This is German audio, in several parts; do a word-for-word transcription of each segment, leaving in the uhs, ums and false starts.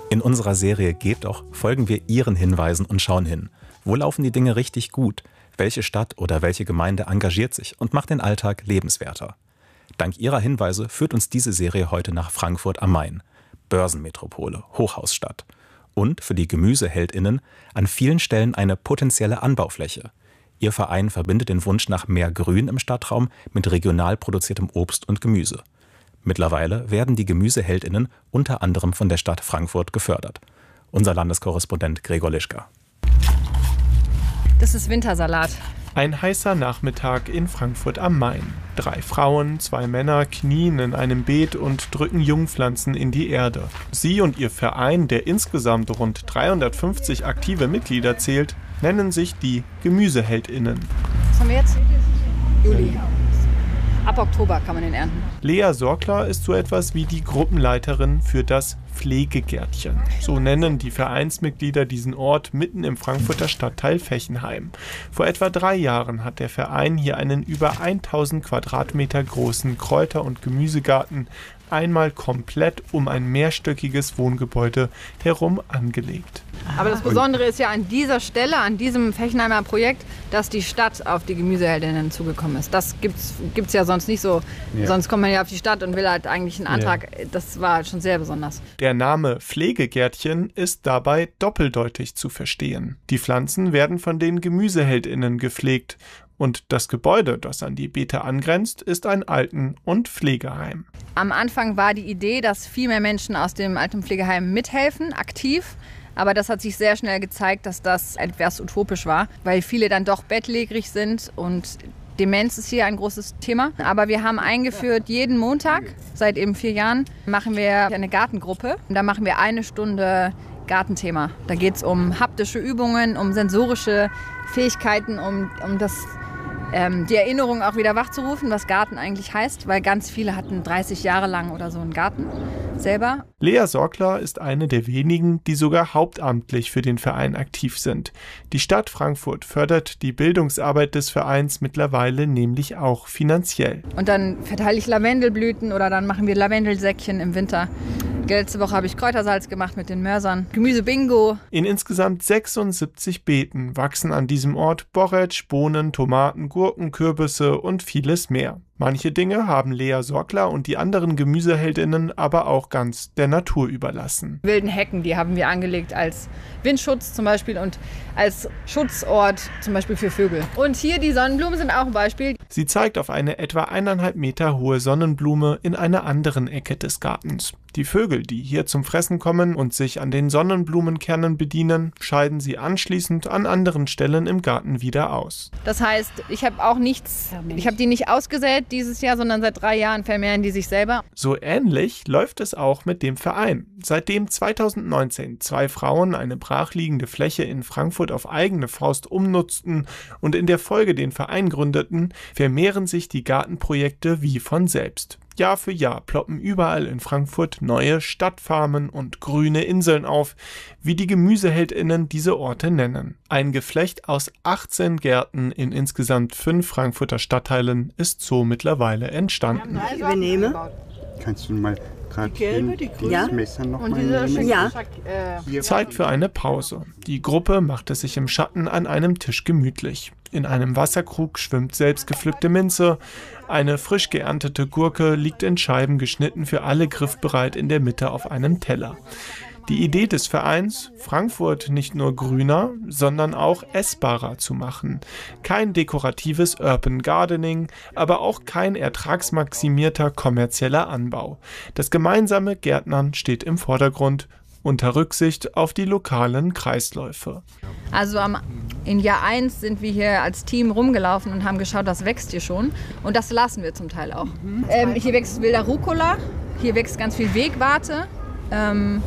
In unserer Serie Geht doch folgen wir Ihren Hinweisen und schauen hin. Wo laufen die Dinge richtig gut? Welche Stadt oder welche Gemeinde engagiert sich und macht den Alltag lebenswerter? Dank Ihrer Hinweise führt uns diese Serie heute nach Frankfurt am Main. Börsenmetropole, Hochhausstadt. Und für die GemüseheldInnen an vielen Stellen eine potenzielle Anbaufläche. Ihr Verein verbindet den Wunsch nach mehr Grün im Stadtraum mit regional produziertem Obst und Gemüse. Mittlerweile werden die GemüseheldInnen unter anderem von der Stadt Frankfurt gefördert. Unser Landeskorrespondent Gregor Lischka. Das ist Wintersalat. Ein heißer Nachmittag in Frankfurt am Main. Drei Frauen, zwei Männer knien in einem Beet und drücken Jungpflanzen in die Erde. Sie und ihr Verein, der insgesamt rund dreihundertfünfzig aktive Mitglieder zählt, nennen sich die GemüseheldInnen. Was haben wir jetzt? Juli. Ab Oktober kann man den ernten. Lea Sorkler ist so etwas wie die Gruppenleiterin für das Pflegegärtchen. So nennen die Vereinsmitglieder diesen Ort mitten im Frankfurter Stadtteil Fechenheim. Vor etwa drei Jahren hat der Verein hier einen über tausend Quadratmeter großen Kräuter- und Gemüsegarten einmal komplett um ein mehrstöckiges Wohngebäude herum angelegt. Aber das Besondere ist ja an dieser Stelle, an diesem Fechenheimer Projekt, dass die Stadt auf die Gemüseheldinnen zugekommen ist. Das gibt's, gibt's ja sonst nicht so. Ja. Sonst kommt man ja auf die Stadt und will halt eigentlich einen Antrag. Ja. Das war schon sehr besonders. Der Name Pflegegärtchen ist dabei doppeldeutig zu verstehen. Die Pflanzen werden von den GemüseheldInnen gepflegt. Und das Gebäude, das an die Beete angrenzt, ist ein Alten- und Pflegeheim. Am Anfang war die Idee, dass viel mehr Menschen aus dem Alten- mithelfen, aktiv. Aber das hat sich sehr schnell gezeigt, dass das etwas utopisch war, weil viele dann doch bettlägerig sind und Demenz ist hier ein großes Thema. Aber wir haben eingeführt, jeden Montag, seit eben vier Jahren, machen wir eine Gartengruppe. Und da machen wir eine Stunde Gartenthema. Da geht es um haptische Übungen, um sensorische Fähigkeiten, um, um das Ähm, die Erinnerung auch wieder wachzurufen, was Garten eigentlich heißt, weil ganz viele hatten dreißig Jahre lang oder so einen Garten selber. Lea Sorkler ist eine der wenigen, die sogar hauptamtlich für den Verein aktiv sind. Die Stadt Frankfurt fördert die Bildungsarbeit des Vereins mittlerweile nämlich auch finanziell. Und dann verteile ich Lavendelblüten oder dann machen wir Lavendelsäckchen im Winter. Letzte Woche habe ich Kräutersalz gemacht mit den Mörsern. Gemüsebingo. In insgesamt sechsundsiebzig Beeten wachsen an diesem Ort Borretsch, Bohnen, Tomaten, Gurken, Kürbisse und vieles mehr. Manche Dinge haben Lea Sorkler und die anderen Gemüseheldinnen aber auch ganz der Natur überlassen. Wilden Hecken, die haben wir angelegt als Windschutz zum Beispiel und als Schutzort zum Beispiel für Vögel. Und hier die Sonnenblumen sind auch ein Beispiel. Sie zeigt auf eine etwa eineinhalb Meter hohe Sonnenblume in einer anderen Ecke des Gartens. Die Vögel, die hier zum Fressen kommen und sich an den Sonnenblumenkernen bedienen, scheiden sie anschließend an anderen Stellen im Garten wieder aus. Das heißt, ich habe auch nichts, ich habe die nicht ausgesät dieses Jahr, sondern seit drei Jahren vermehren die sich selber. So ähnlich läuft es auch mit dem Verein. Seitdem zweitausendneunzehn zwei Frauen eine brachliegende Fläche in Frankfurt auf eigene Faust umnutzten und in der Folge den Verein gründeten, vermehren sich die Gartenprojekte wie von selbst. Jahr für Jahr ploppen überall in Frankfurt neue Stadtfarmen und grüne Inseln auf, wie die GemüseheldInnen diese Orte nennen. Ein Geflecht aus achtzehn Gärten in insgesamt fünf Frankfurter Stadtteilen ist so mittlerweile entstanden. Ich übernehme. Kannst du mal gerade dieses ja. Messer noch und mal nehmen? Ja. Zeit für eine Pause. Die Gruppe macht es sich im Schatten an einem Tisch gemütlich. In einem Wasserkrug schwimmt selbst gepflückte Minze. Eine frisch geerntete Gurke liegt in Scheiben geschnitten für alle griffbereit in der Mitte auf einem Teller. Die Idee des Vereins, Frankfurt nicht nur grüner, sondern auch essbarer zu machen. Kein dekoratives Urban Gardening, aber auch kein ertragsmaximierter kommerzieller Anbau. Das gemeinsame Gärtnern steht im Vordergrund, unter Rücksicht auf die lokalen Kreisläufe. Also am, in Jahr eins sind wir hier als Team rumgelaufen und haben geschaut, was wächst hier schon. Und das lassen wir zum Teil auch. Mhm. Ähm, hier wächst wilder Rucola, hier wächst ganz viel Wegwarte. Ähm,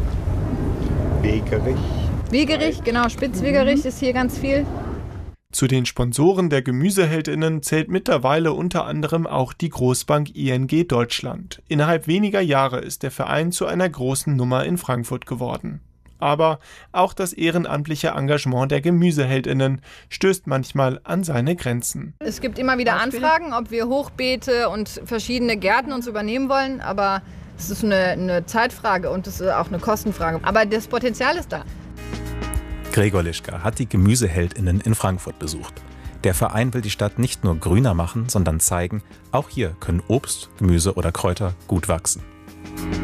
Wegerich. Wegerich, genau, Spitzwegerich mhm. ist hier ganz viel. Zu den Sponsoren der GemüseheldInnen zählt mittlerweile unter anderem auch die Großbank I N G Deutschland. Innerhalb weniger Jahre ist der Verein zu einer großen Nummer in Frankfurt geworden. Aber auch das ehrenamtliche Engagement der GemüseheldInnen stößt manchmal an seine Grenzen. Es gibt immer wieder Anfragen, ob wir Hochbeete und verschiedene Gärten uns übernehmen wollen, aber Es ist eine, eine Zeitfrage und es ist auch eine Kostenfrage. Aber das Potenzial ist da. Gregor Lischka hat die GemüseheldInnen in Frankfurt besucht. Der Verein will die Stadt nicht nur grüner machen, sondern zeigen, auch hier können Obst, Gemüse oder Kräuter gut wachsen.